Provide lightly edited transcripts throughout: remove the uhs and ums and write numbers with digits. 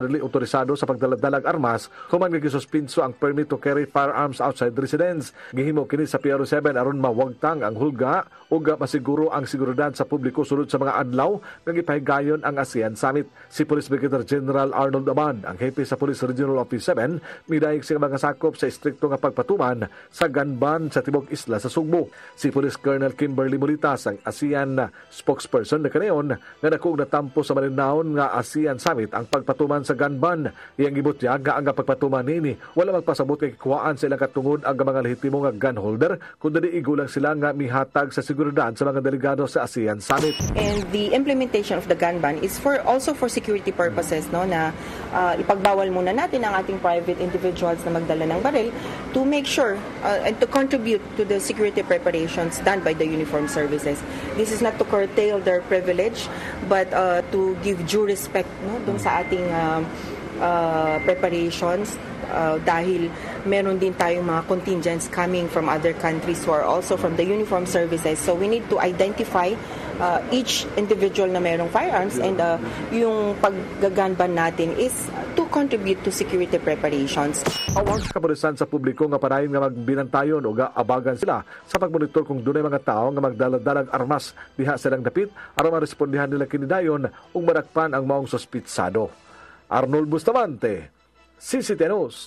otorisado sa pagdaladalag armas human nga gisuspinso ang permit to carry firearms outside residence. Gihimo kini sa PRO7 aron mawagtang ang hulga ug masiguro ang seguridad sa publiko sulod sa mga adlaw nga gipahigayon ang ASEAN Summit. Si Police Brigadier General Arnold Abad, ang hepe sa Police Regional Office 7, midayeg siyang mga sakop sa istrikto nga pagpatuman sa gun ban sa tibok isla sa Sugbo. Si Police Colonel Kimberly Molitas, ang ASEAN spokesperson na kanayon nga dakog natampo sa malinawon nga ASEAN Summit ang pagpatuman sa gun ban. Iyang gibutyag nga ang pagpatuman nini wala magpasabot kay kuwaan sa ilang katungod ang mga lehitimo nga gun holder kundi igulang sila nga mihatag sa seguridad sa mga delegado sa ASEAN Summit. And the implementation of the gun ban is also for security purposes, no, na ipagbawal muna natin ang ating private individuals na magdala ng baril to make sure and to contribute to the security preparations done by the uniformed services. This is not to curtail their privilege but to give due respect, no, dun sa ating preparations dahil meron din tayong mga contingents coming from other countries who are also from the uniformed services. So we need to identify each individual na merong firearms and yung paggaganban natin is to contribute to security preparations. Awang sa kapulisan sa publiko nga panayon nga magbinantayon o abagan sila sa pagmonitor kung dunay mga tao nga magdaladalag armas diha silang dapit aron marespondihan nila kinidayon ug madakpan ang maong suspitsado. Arnold Bustamante, CCTV News.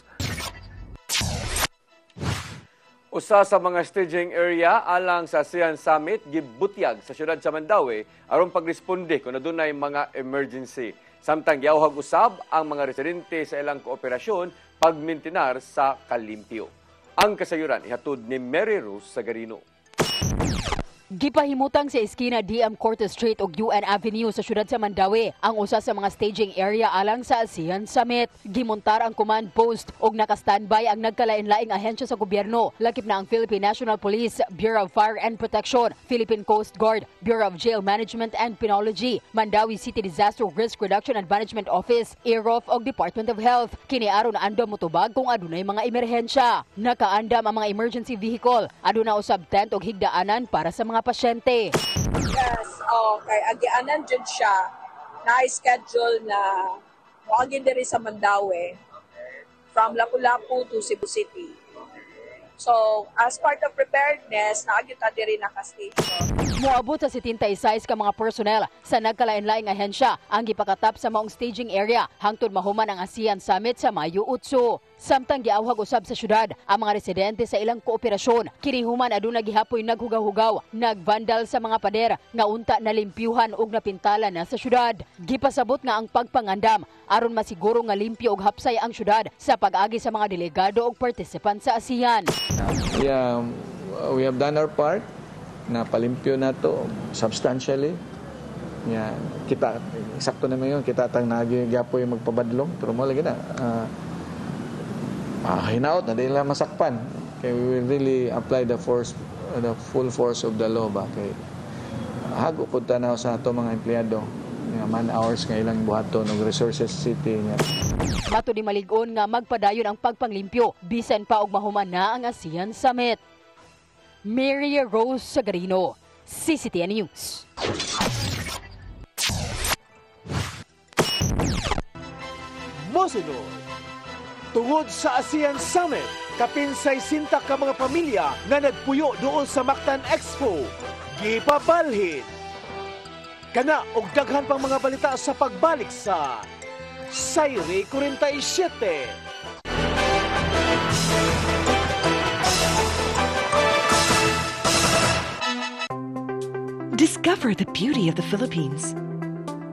Usa sa mga staging area alang sa ASEAN Summit gibutyag sa siyudad sa Mandaue aron pagresponde kung adunay mga emergency. Samtang giawhag usab ang mga residente sa ilang kooperasyon pagmintinar sa kalimpyo. Ang kasayuran ihatod ni Mary Rose Sagarino. Gipahimutang sa eskina DM Cortes Street ug UN Avenue sa siyudad sa Mandaue ang usa sa mga staging area alang sa ASEAN Summit. Gimontar ang command post ug naka-standby ang nagkalain-laing ahensya sa gobyerno, lakip na ang Philippine National Police, Bureau of Fire and Protection, Philippine Coast Guard, Bureau of Jail Management and Penology, Mandaue City Disaster Risk Reduction and Management Office, AROF ug Department of Health. Kiniaron na andam motubag kung adunay mga emerhensya. Nakaandam ang mga emergency vehicle, aduna usab tent ug higdaanan para sa mga pasyente. Yes, okay. Agianan dyan siya na-schedule na muagin diri sa Mandaue from Lapu-Lapu to Cebu City. So, as part of preparedness, naagita diri naka-station. Moabot sa 76 ka mga personnel sa nagkalain-laing ahensya ang gipakatap sa maong staging area hangtod mahuman ang ASEAN Summit sa Mayo 8. Samtang giawhag usab sa syudad ang mga residente sa ilang kooperasyon. Kini human aduna gihapoy naghugaw-hugaw, nagvandal sa mga pader nga unta nalimpyuhan ug napintala na sa syudad. Gipasabot nga ang pagpangandam aron masiguro nga limpyo ug hapsay ang syudad sa pag-agi sa mga delegado ug participant sa ASEAN. Yeah, we have done our part na palimpyo na to substantially. Yeah, kita sakto naman yun, kita tang nagyapo yung magpabadlong pero mo lagi na hinaut na dahil masakpan. Okay, we will really apply the full force of the law ba kay hago pud tanaw sa ato mga empleyado nga man hours nga ilang buhaton og resources city niya. Mato di malig-on nga magpadayon ang pagpanglimpyo bisan pa og mahuman na ang ASEAN Summit. Mary Rose Sagarino, CCTV News. Mosunod, tungod sa ASEAN Summit, kapinsay sinta ka mga pamilya nga nagpuyo doon sa Mactan Expo. Gipabalhin. Kana og daghan pang mga balita sa pagbalik sa Sayri 47. Discover the beauty of the Philippines.